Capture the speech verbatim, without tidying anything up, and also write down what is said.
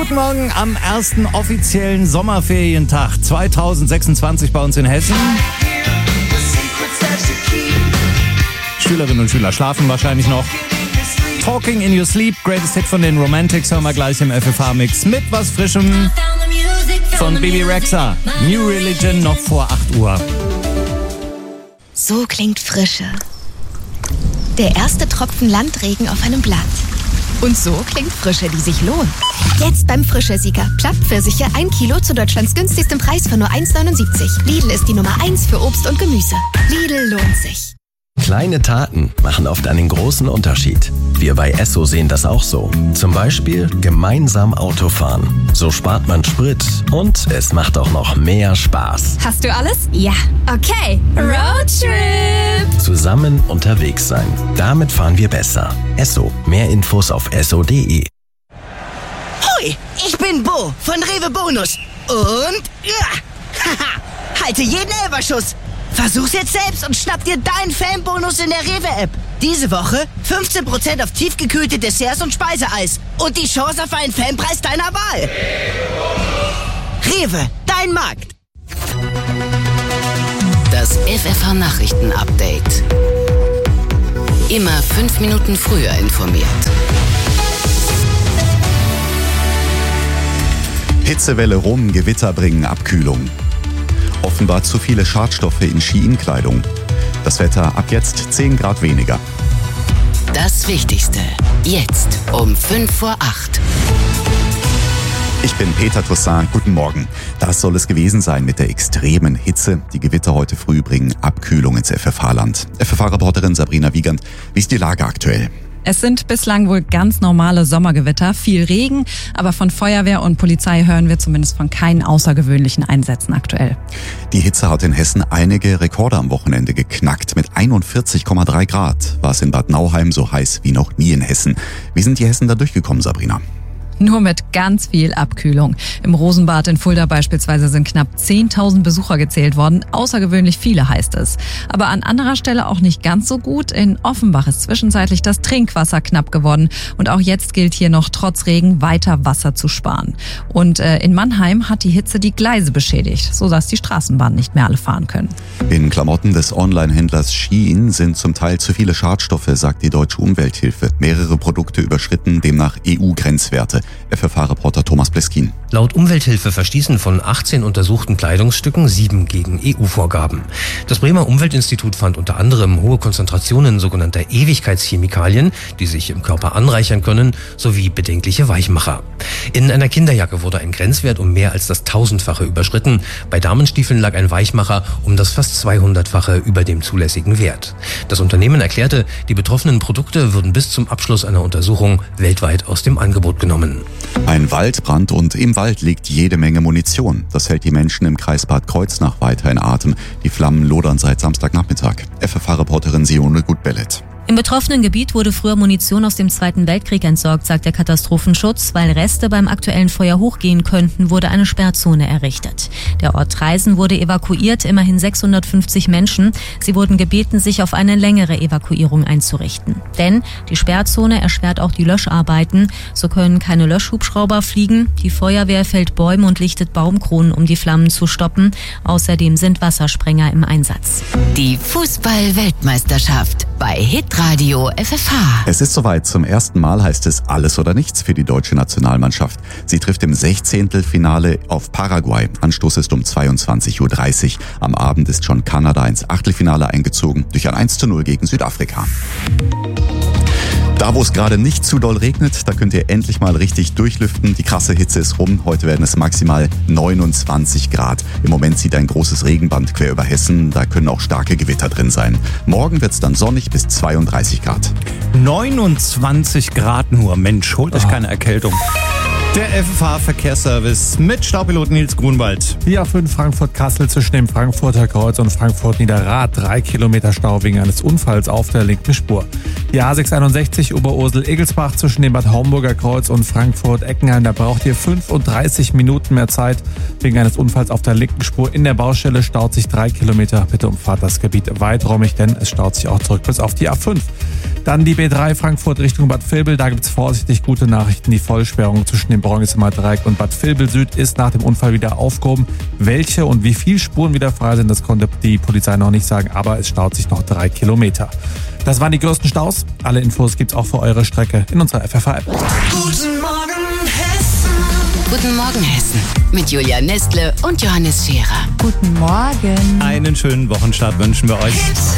Guten Morgen am ersten offiziellen Sommerferientag zweitausendsechsundzwanzig bei uns in Hessen. Schülerinnen und Schüler schlafen wahrscheinlich noch. Talking in Your Sleep, greatest Hit von den Romantics, hören wir gleich im F F H-Mix mit was Frischem von Bebe Rexha. New Religion noch vor acht Uhr. So klingt Frische. Der erste Tropfen Landregen auf einem Blatt. Und so klingt Frische, die sich lohnt. Jetzt beim Frische-Sieger. Plattpfirsiche ein Kilo zu Deutschlands günstigstem Preis von nur eins neunundsiebzig. Lidl ist die Nummer eins für Obst und Gemüse. Lidl lohnt sich. Kleine Taten machen oft einen großen Unterschied. Wir bei Esso sehen das auch so. Zum Beispiel gemeinsam Autofahren. So spart man Sprit und es macht auch noch mehr Spaß. Hast du alles? Ja. Okay. Roadtrip. Zusammen unterwegs sein. Damit fahren wir besser. Esso. Mehr Infos auf esso punkt de. Hoi, ich bin Bo von Rewe Bonus. Und ja, haha, halte jeden Elberschuss. Versuch's jetzt selbst und schnapp dir deinen Fanbonus in der Rewe-App. Diese Woche fünfzehn Prozent auf tiefgekühlte Desserts und Speiseeis. Und die Chance auf einen Fanpreis deiner Wahl. Rewe, dein Markt. Das F F H-Nachrichten-Update. Immer fünf Minuten früher informiert. Hitzewelle rum, Gewitter bringen Abkühlung. Offenbar zu viele Schadstoffe in Ski-In-Kleidung. Das Wetter ab jetzt zehn Grad weniger. Das Wichtigste. Jetzt um fünf vor acht. Ich bin Peter Toussaint. Guten Morgen. Das soll es gewesen sein mit der extremen Hitze. Die Gewitter heute früh bringen Abkühlung ins F F H-Land. F F H-Reporterin Sabrina Wiegand, wie ist die Lage aktuell? Es sind bislang wohl ganz normale Sommergewitter, viel Regen, aber von Feuerwehr und Polizei hören wir zumindest von keinen außergewöhnlichen Einsätzen aktuell. Die Hitze hat in Hessen einige Rekorde am Wochenende geknackt. Mit einundvierzig Komma drei Grad war es in Bad Nauheim so heiß wie noch nie in Hessen. Wie sind die Hessen da durchgekommen, Sabrina? Nur mit ganz viel Abkühlung. Im Rosenbad in Fulda beispielsweise sind knapp zehntausend Besucher gezählt worden. Außergewöhnlich viele heißt es. Aber an anderer Stelle auch nicht ganz so gut. In Offenbach ist zwischenzeitlich das Trinkwasser knapp geworden. Und auch jetzt gilt hier noch trotz Regen weiter Wasser zu sparen. Und äh, in Mannheim hat die Hitze die Gleise beschädigt, sodass die Straßenbahnen nicht mehr alle fahren können. In Klamotten des Online-Händlers Shein sind zum Teil zu viele Schadstoffe, sagt die Deutsche Umwelthilfe. Mehrere Produkte überschritten demnach E U-Grenzwerte. F F H-Reporter Thomas Pleskin. Laut Umwelthilfe verstießen von achtzehn untersuchten Kleidungsstücken sieben gegen E U-Vorgaben. Das Bremer Umweltinstitut fand unter anderem hohe Konzentrationen sogenannter Ewigkeitschemikalien, die sich im Körper anreichern können, sowie bedenkliche Weichmacher. In einer Kinderjacke wurde ein Grenzwert um mehr als das tausendfache überschritten. Bei Damenstiefeln lag ein Weichmacher um das fast zweihundertfache über dem zulässigen Wert. Das Unternehmen erklärte, die betroffenen Produkte würden bis zum Abschluss einer Untersuchung weltweit aus dem Angebot genommen. Ein Waldbrand und im Wald liegt jede Menge Munition. Das hält die Menschen im Kreis Bad Kreuznach weiter in Atem. Die Flammen lodern seit Samstagnachmittag. F F H-Reporterin Sione Gutbellet. Im betroffenen Gebiet wurde früher Munition aus dem Zweiten Weltkrieg entsorgt, sagt der Katastrophenschutz. Weil Reste beim aktuellen Feuer hochgehen könnten, wurde eine Sperrzone errichtet. Der Ort Traisen wurde evakuiert, immerhin sechshundertfünfzig Menschen. Sie wurden gebeten, sich auf eine längere Evakuierung einzurichten. Denn die Sperrzone erschwert auch die Löscharbeiten. So können keine Löschhubschrauber fliegen. Die Feuerwehr fällt Bäume und lichtet Baumkronen, um die Flammen zu stoppen. Außerdem sind Wassersprenger im Einsatz. Die Fußball-Weltmeisterschaft bei Hitradio F F H. Es ist soweit. Zum ersten Mal heißt es alles oder nichts für die deutsche Nationalmannschaft. Sie trifft im Sechzehntelfinale auf Paraguay. Anstoß ist um zweiundzwanzig Uhr dreißig. Am Abend ist schon Kanada ins Achtelfinale eingezogen durch ein eins zu null gegen Südafrika. Da, wo es gerade nicht zu doll regnet, da könnt ihr endlich mal richtig durchlüften. Die krasse Hitze ist rum. Heute werden es maximal neunundzwanzig Grad. Im Moment zieht ein großes Regenband quer über Hessen. Da können auch starke Gewitter drin sein. Morgen wird es dann sonnig bis zweiunddreißig Grad. neunundzwanzig Grad nur. Mensch, holt euch keine Erkältung. Der F F H-Verkehrsservice mit Staupilot Nils Grunwald. Die A fünf Frankfurt-Kassel zwischen dem Frankfurter Kreuz und Frankfurt-Niederrad. Drei Kilometer Stau wegen eines Unfalls auf der linken Spur. Die A sechshunderteinundsechzig Oberursel-Egelsbach zwischen dem Bad Homburger Kreuz und Frankfurt-Eckenheim. Da braucht ihr fünfunddreißig Minuten mehr Zeit. Wegen eines Unfalls auf der linken Spur in der Baustelle staut sich drei Kilometer. Bitte umfahrt das Gebiet weiträumig, denn es staut sich auch zurück bis auf die A fünf. Dann die B drei Frankfurt Richtung Bad Vilbel. Da gibt es vorsichtig gute Nachrichten. Die Vollsperrung zwischen dem Bräuningsheimer Dreieck und Bad Vilbel Süd ist nach dem Unfall wieder aufgehoben. Welche und wie viele Spuren wieder frei sind, das konnte die Polizei noch nicht sagen, aber es staut sich noch drei Kilometer. Das waren die größten Staus. Alle Infos gibt's auch für eure Strecke in unserer F F H-App. Guten Morgen Hessen. Guten Morgen Hessen. Mit Julia Nestle und Johannes Scherer. Guten Morgen. Einen schönen Wochenstart wünschen wir euch.